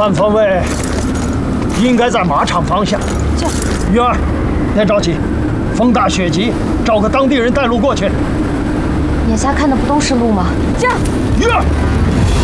看方位应该在马场方向。 这云儿，别着急，风大雪急，找个当地人带路过去。 眼下看的不都是路吗？这样， 云儿。